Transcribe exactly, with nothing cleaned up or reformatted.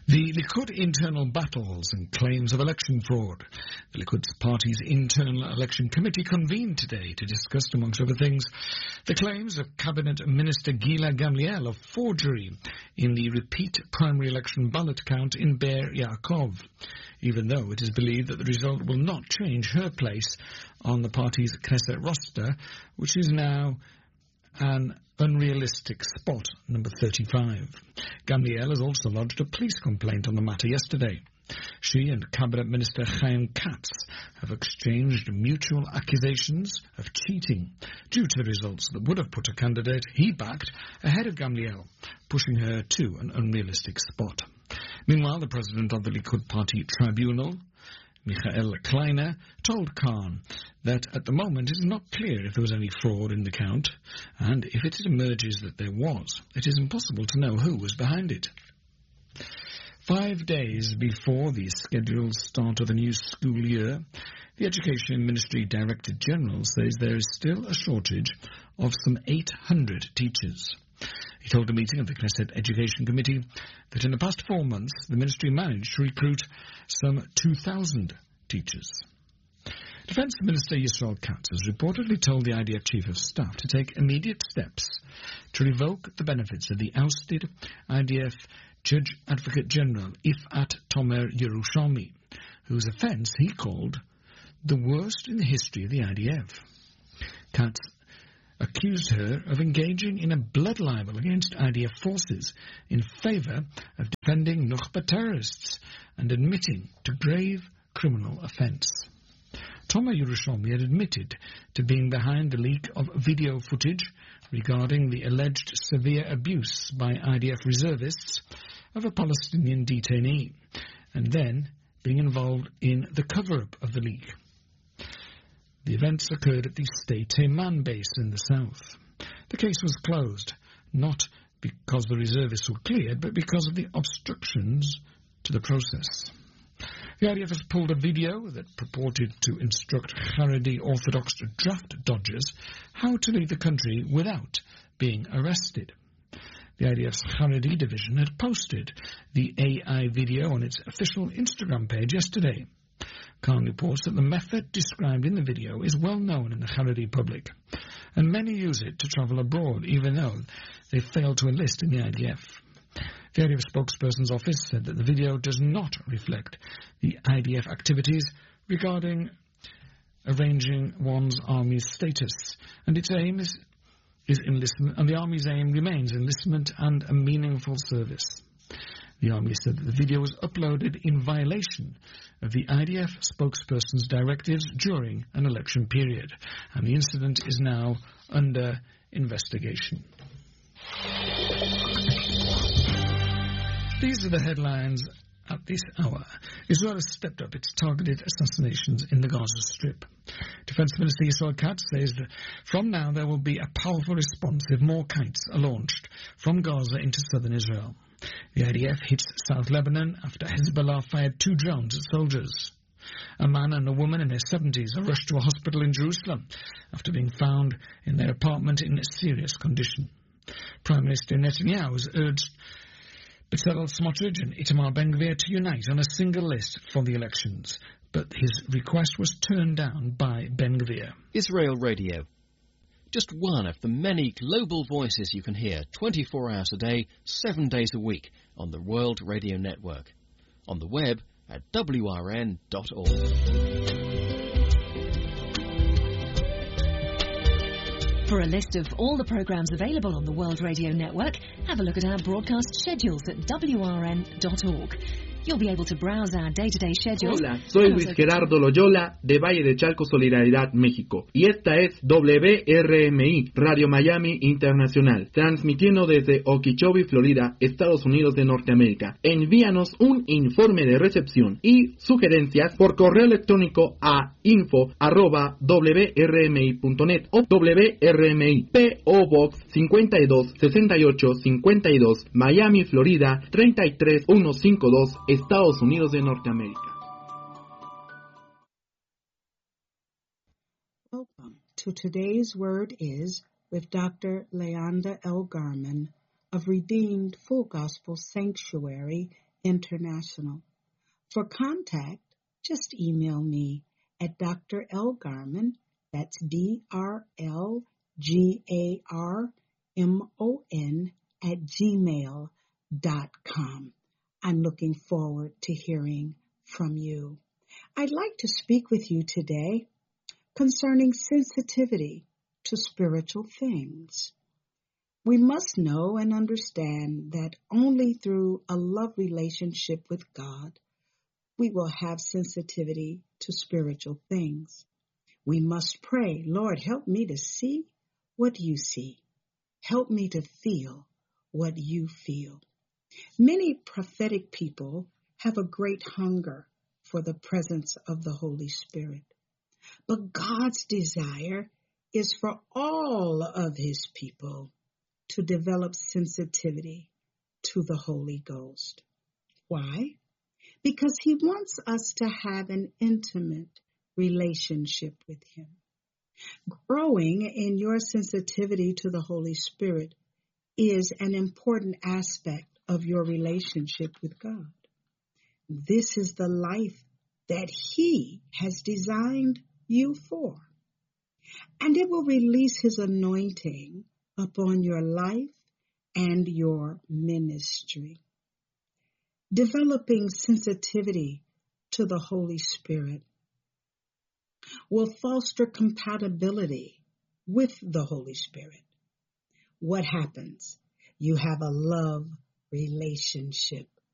The Likud internal battles and claims of election fraud. The Likud party's internal election committee convened today to discuss, amongst other things, the claims of Cabinet Minister Gila Gamliel of forgery in the repeat primary election ballot count in Be'er Yaakov, even though it is believed that the result will not change her place on the party's Knesset roster, which is now an unrealistic spot, number thirty-five. Gamliel has also lodged a police complaint on the matter yesterday. She and Cabinet Minister Chaim Katz have exchanged mutual accusations of cheating due to the results that would have put a candidate he backed ahead of Gamliel, pushing her to an unrealistic spot. Meanwhile, the president of the Likud Party Tribunal, Michael Kleiner, told Khan that at the moment it is not clear if there was any fraud in the count, and if it emerges that there was, it is impossible to know who was behind it. Five days before the scheduled start of the new school year, the Education Ministry Director General says there is still a shortage of some eight hundred teachers. He told a meeting of the Knesset Education Committee that in the past four months the ministry managed to recruit some two thousand teachers. Defence Minister Yisrael Katz has reportedly told the I D F Chief of Staff to take immediate steps to revoke the benefits of the ousted I D F Judge Advocate General Ifat Tomer Yerushalmi, whose offence he called the worst in the history of the I D F. Katz accused her of engaging in a blood libel against I D F forces in favour of defending Nukhba terrorists and admitting to grave criminal offence. Tomer Yerushalmi had admitted to being behind the leak of video footage regarding the alleged severe abuse by I D F reservists of a Palestinian detainee, and then being involved in the cover-up of the leak. The events occurred at the State Teiman base in the south. The case was closed, not because the reservists were cleared, but because of the obstructions to the process. The I D F has pulled a video that purported to instruct Haredi Orthodox draft dodgers how to leave the country without being arrested. The I D F's Haredi division had posted the A I video on its official Instagram page yesterday. Khan reports that the method described in the video is well known in the Haredi public, and many use it to travel abroad, even though they failed to enlist in the I D F. The I D F spokesperson's office said that the video does not reflect the I D F activities regarding arranging one's army's status, and its aim is, is enlistment, and the army's aim remains enlistment and a meaningful service. The army said that the video was uploaded in violation of the I D F spokesperson's directives during an election period, and the incident is now under investigation. These are the headlines at this hour. Israel has stepped up its targeted assassinations in the Gaza Strip. Defence Minister Yisrael Katz says that from now there will be a powerful response if more kites are launched from Gaza into southern Israel. The I D F hits South Lebanon after Hezbollah fired two drones at soldiers. A man and a woman in their seventies are rushed to a hospital in Jerusalem after being found in their apartment in a serious condition. Prime Minister Netanyahu has urged Bezalel Smotrich and Itamar Ben-Gvir to unite on a single list for the elections, but his request was turned down by Ben-Gvir. Israel Radio. Just one of the many global voices you can hear twenty-four hours a day, seven days a week on the World Radio Network. On the web at W R N dot org. For a list of all the programs available on the World Radio Network, have a look at our broadcast schedules at W R N dot org. You'll be able to browse our day-to-day schedules. Hola, soy Luis Gerardo Loyola de Valle de Chalco, Solidaridad, México. Y esta es W R M I, Radio Miami Internacional, transmitiendo desde Okeechobee, Florida, Estados Unidos de Norteamérica. Envíanos un informe de recepción y sugerencias por correo electrónico a info arroba w r m i punto net o W R M I, P O Box cincuenta y dos sesenta y ocho cincuenta y dos, Miami, Florida treinta y tres mil ciento cincuenta y dos, Estados Unidos de Norteamérica. Welcome to today's Word Is with Doctor Leanda L. Garman of Redeemed Full Gospel Sanctuary International. For contact, just email me at D R L Garmon, that's D R L G A R M O N, at gmail dot com. I'm looking forward to hearing from you. I'd like to speak with you today concerning sensitivity to spiritual things. We must know and understand that only through a love relationship with God we will have sensitivity to spiritual things. We must pray, Lord, help me to see what you see. Help me to feel what you feel. Many prophetic people have a great hunger for the presence of the Holy Spirit. But God's desire is for all of his people to develop sensitivity to the Holy Ghost. Why? Because he wants us to have an intimate relationship with him. Growing in your sensitivity to the Holy Spirit is an important aspect of your relationship with God. This is the life that he has designed you for. And it will release his anointing upon your life and your ministry. Developing sensitivity to the Holy Spirit will foster compatibility with the Holy Spirit. What happens? You have a love relationship